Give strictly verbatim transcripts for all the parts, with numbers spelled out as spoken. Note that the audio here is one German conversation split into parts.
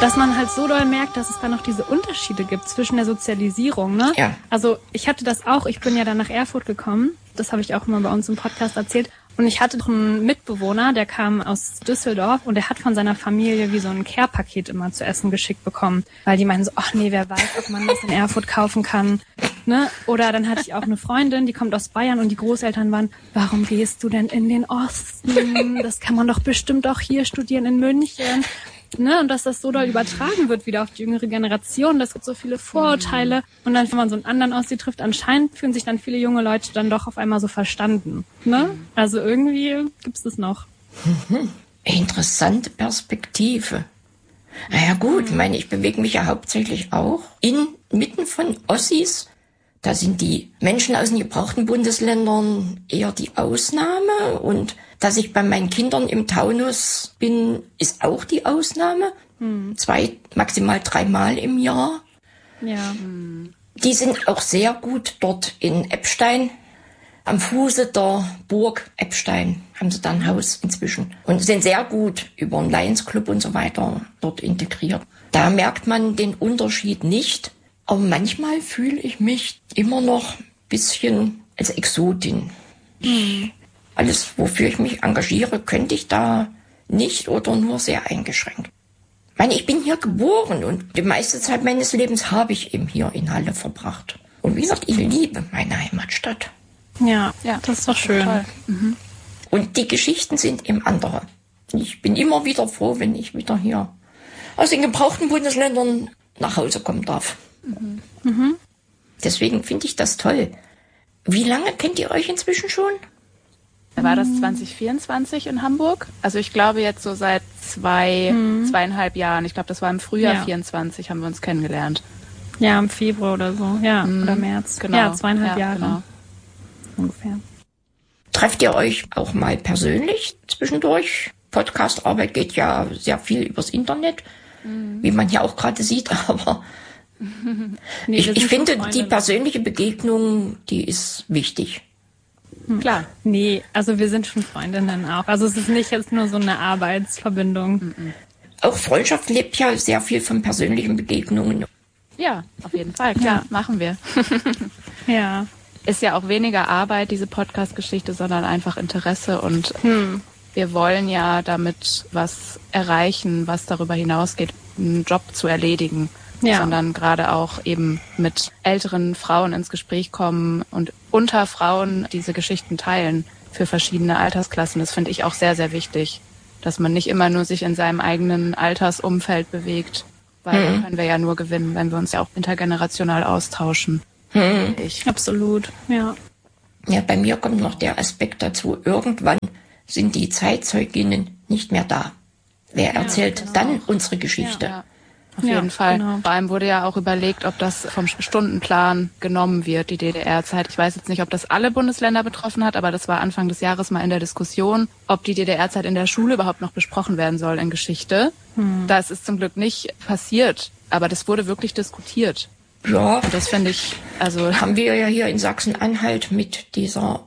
dass man halt so doll merkt, dass es da noch diese Unterschiede gibt zwischen der Sozialisierung, ne? Ja. Also ich hatte das auch, ich bin ja dann nach Erfurt gekommen, das habe ich auch immer bei uns im Podcast erzählt, und ich hatte doch einen Mitbewohner, der kam aus Düsseldorf und der hat von seiner Familie wie so ein Care-Paket immer zu essen geschickt bekommen, weil die meinen so, ach nee, wer weiß, ob man das in Erfurt kaufen kann, ne? Oder dann hatte ich auch eine Freundin, die kommt aus Bayern und die Großeltern waren, warum gehst du denn in den Osten? Das kann man doch bestimmt auch hier studieren in München. Ne, und dass das so doll übertragen wird wieder auf die jüngere Generation, das gibt so viele Vorurteile. Und dann, wenn man so einen anderen Ossi trifft, anscheinend fühlen sich dann viele junge Leute dann doch auf einmal so verstanden. Ne? Also irgendwie gibt's das noch. Interessante Perspektive. Naja gut, ich meine, ich bewege mich ja hauptsächlich auch inmitten von Ossis. Da sind die Menschen aus den gebrauchten Bundesländern eher die Ausnahme. Und dass ich bei meinen Kindern im Taunus bin, ist auch die Ausnahme. Hm. Zwei, maximal dreimal im Jahr. Ja. Die sind auch sehr gut dort in Eppstein. Am Fuße der Burg Eppstein haben sie da ein Haus inzwischen. Und sind sehr gut über den Lions Club und so weiter dort integriert. Da merkt man den Unterschied nicht. Aber manchmal fühle ich mich immer noch ein bisschen als Exotin. Hm. Alles, wofür ich mich engagiere, könnte ich da nicht oder nur sehr eingeschränkt. Ich meine, ich bin hier geboren und die meiste Zeit meines Lebens habe ich eben hier in Halle verbracht. Und wie gesagt, ich liebe meine Heimatstadt. Ja, ja, das ist doch schön. Mhm. Und die Geschichten sind eben andere. Ich bin immer wieder froh, wenn ich wieder hier aus den gebrauchten Bundesländern nach Hause kommen darf. Mhm. Mhm. Deswegen finde ich das toll. Wie lange kennt ihr euch inzwischen schon? War das zwanzig vierundzwanzig in Hamburg? Also ich glaube jetzt so seit zwei, mhm. zweieinhalb Jahren. Ich glaube, das war im Frühjahr ja. vierundzwanzig haben wir uns kennengelernt. Ja, im Februar oder so. Ja, mhm. oder März. Genau. Ja, zweieinhalb ja, Jahre. Genau. Ungefähr. Trefft ihr euch auch mal persönlich zwischendurch? Podcastarbeit geht ja sehr viel übers Internet, mhm. wie man ja auch gerade sieht, aber nee, ich, ich finde, die persönliche Begegnung, die ist wichtig. Hm. Klar. Nee, also wir sind schon Freundinnen auch. Also es ist nicht jetzt nur so eine Arbeitsverbindung. Mhm. Auch Freundschaft lebt ja sehr viel von persönlichen Begegnungen. Ja, auf jeden Fall, klar, ja. machen wir. Ja. Ist ja auch weniger Arbeit, diese Podcast-Geschichte, sondern einfach Interesse und hm. wir wollen ja damit was erreichen, was darüber hinausgeht, einen Job zu erledigen. Ja. Sondern gerade auch eben mit älteren Frauen ins Gespräch kommen und unter Frauen diese Geschichten teilen für verschiedene Altersklassen. Das finde ich auch sehr, sehr wichtig, dass man nicht immer nur sich in seinem eigenen Altersumfeld bewegt, weil mhm. dann können wir ja nur gewinnen, wenn wir uns ja auch intergenerational austauschen. Mhm. Ich. Absolut, ja. Ja, bei mir kommt noch der Aspekt dazu, irgendwann sind die Zeitzeuginnen nicht mehr da. Wer ja, erzählt genau. dann unsere Geschichte? Ja, ja. Auf ja, jeden Fall. Genau. Vor allem wurde ja auch überlegt, ob das vom Stundenplan genommen wird, die D D R-Zeit. Ich weiß jetzt nicht, ob das alle Bundesländer betroffen hat, aber das war Anfang des Jahres mal in der Diskussion, ob die D D R-Zeit in der Schule überhaupt noch besprochen werden soll in Geschichte. Hm. Das ist zum Glück nicht passiert, aber das wurde wirklich diskutiert. Ja. Und das finde ich, also... Haben wir ja hier in Sachsen-Anhalt mit dieser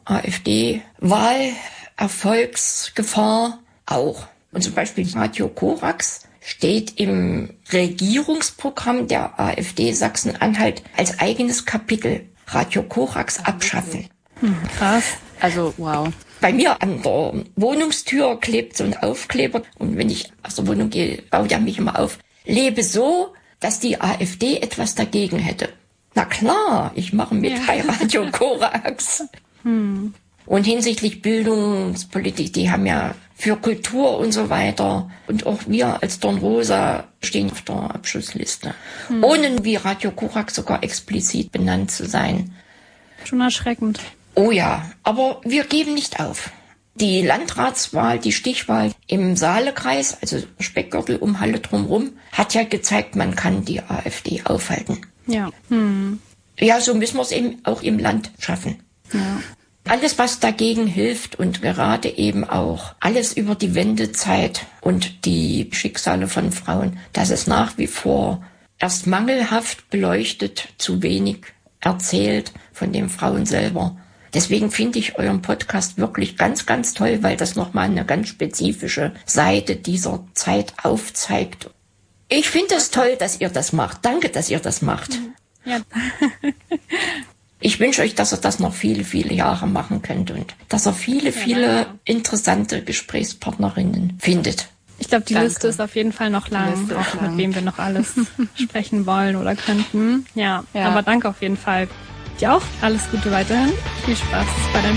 AfD-Wahlerfolgsgefahr auch. Und zum Beispiel Radio Korax steht im Regierungsprogramm der AfD Sachsen-Anhalt als eigenes Kapitel. Radio Korax abschaffen. Hm, krass. Also, wow. Bei mir an der Wohnungstür klebt so ein Aufkleber. Und wenn ich aus der Wohnung gehe, baut er mich immer auf. Lebe so, dass die AfD etwas dagegen hätte. Na klar, ich mache mit ja. bei Radio Korax. Hm. Und hinsichtlich Bildungspolitik, die haben ja für Kultur und so weiter. Und auch wir als Dornrosa stehen auf der Abschussliste. Hm. Ohne wie Radio Korax sogar explizit benannt zu sein. Schon erschreckend. Oh ja, aber wir geben nicht auf. Die Landratswahl, die Stichwahl im Saalekreis, also Speckgürtel um Halle drumherum, hat ja gezeigt, man kann die AfD aufhalten. Ja. Hm. Ja, so müssen wir es eben auch im Land schaffen. Ja. Alles, was dagegen hilft und gerade eben auch alles über die Wendezeit und die Schicksale von Frauen, das ist nach wie vor erst mangelhaft beleuchtet, zu wenig erzählt von den Frauen selber. Deswegen finde ich euren Podcast wirklich ganz, ganz toll, weil das nochmal eine ganz spezifische Seite dieser Zeit aufzeigt. Ich finde es toll, dass ihr das macht. Danke, dass ihr das macht. Ja. Ich wünsche euch, dass ihr das noch viele, viele Jahre machen könnt und dass ihr viele, viele ja, interessante Gesprächspartnerinnen findet. Ich glaube, die Danke. Liste ist auf jeden Fall noch lang, auch lang. Mit wem wir noch alles sprechen wollen oder könnten. Ja, ja, aber danke auf jeden Fall. Dir auch alles Gute weiterhin. Viel Spaß bei deinem